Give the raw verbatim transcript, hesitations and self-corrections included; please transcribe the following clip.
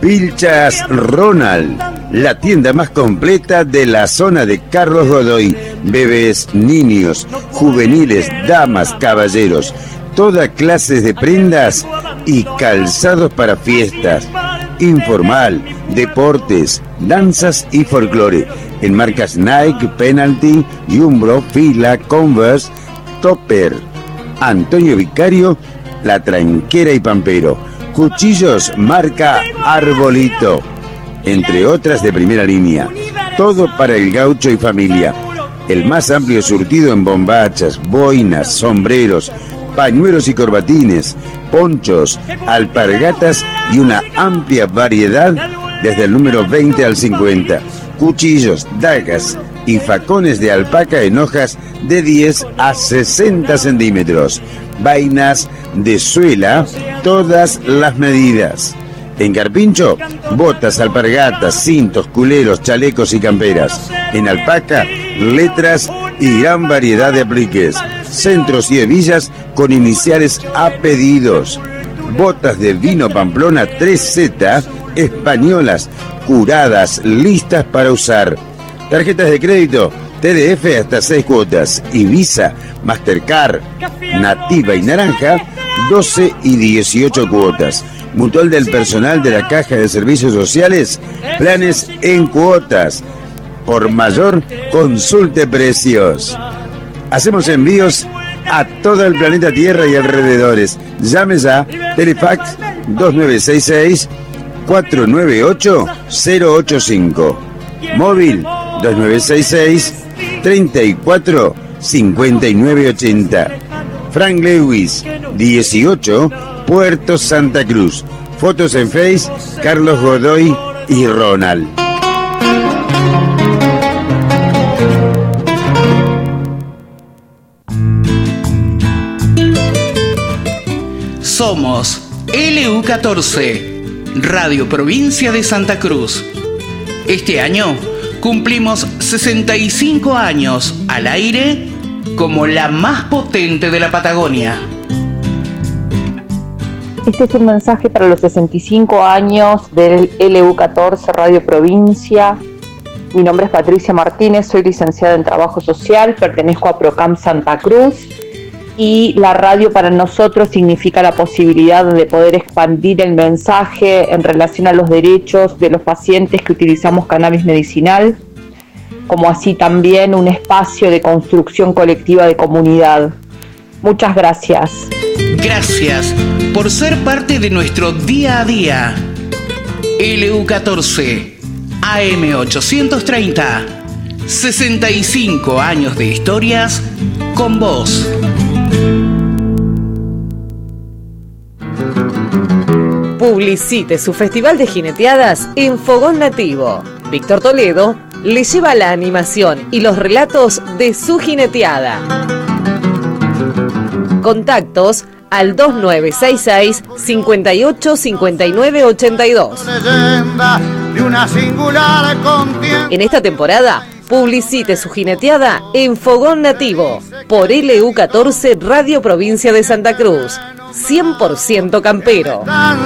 Pilchas Ronald, la tienda más completa de la zona de Carlos Godoy. Bebés, niños, juveniles, damas, caballeros, toda clase de prendas y calzados para fiestas, informal, deportes, danzas y folclore. En marcas Nike, Penalty, Umbro, Fila, Converse, Topper. Antonio Vicario, La Tranquera y Pampero. Cuchillos marca Arbolito, entre otras de primera línea. Todo para el gaucho y familia. El más amplio surtido en bombachas, boinas, sombreros, pañuelos y corbatines, ponchos, alpargatas y una amplia variedad desde el número veinte al cincuenta. Cuchillos, dagas y facones de alpaca en hojas de diez a sesenta centímetros. Vainas de suela, todas las medidas. En Carpincho, botas, alpargatas, cintos, culeros, chalecos y camperas. En alpaca, letras y gran variedad de apliques. Centros y hebillas con iniciales a pedidos. Botas de vino Pamplona tres Z, españolas, curadas, listas para usar. Tarjetas de crédito, T D F hasta seis cuotas. Y Visa, Mastercard, Nativa y Naranja, doce y dieciocho cuotas. Mutual del personal de la Caja de Servicios Sociales, planes en cuotas. Por mayor, consulte precios. Hacemos envíos a todo el planeta Tierra y alrededores. Llame ya, Telefax dos nueve seis seis, cuatro nueve ocho, cero ocho cinco. Móvil dos nueve seis seis, treinta y cuatro, cincuenta y nueve ochenta. Frank Lewis, dieciocho, Puerto Santa Cruz. Fotos en Face, Carlos Godoy y Ronald. Somos L U catorce, Radio Provincia de Santa Cruz. Este año cumplimos sesenta y cinco años al aire como la más potente de la Patagonia. Este es un mensaje para los sesenta y cinco años del L U catorce Radio Provincia. Mi nombre es Patricia Martínez, soy licenciada en Trabajo Social, pertenezco a Procam Santa Cruz y la radio para nosotros significa la posibilidad de poder expandir el mensaje en relación a los derechos de los pacientes que utilizamos cannabis medicinal, como así también un espacio de construcción colectiva de comunidad. Muchas gracias. Gracias por ser parte de nuestro día a día. L U catorce, A M ochocientos treinta, sesenta y cinco años de historias con vos. Publicite su festival de jineteadas en Fogón Nativo. Víctor Toledo le lleva la animación y los relatos de su jineteada. Contactos al dos nueve seis seis, cinco ocho, cinco nueve ocho dos. En esta temporada, publicite su jineteada en Fogón Nativo por L U catorce Radio Provincia de Santa Cruz. cien por ciento campero.